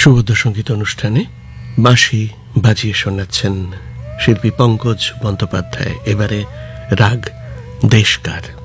সুবোধ্য সঙ্গীত অনুষ্ঠানে বাঁশি বাজিয়ে শোনাচ্ছেন শিল্পী পঙ্কজ বন্দ্যোপাধ্যায়। এবারে রাগ দেশকার।